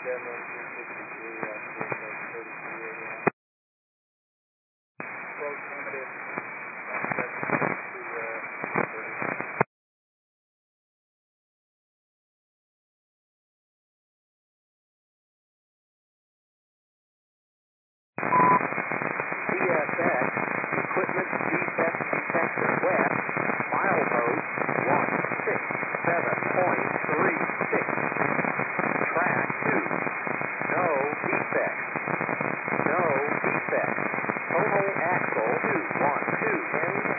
Demo 263, close limited, CSX, Equipment Defect Detector West, milepost 167.36. Track 2, no defects. No defects. Total axle 212 in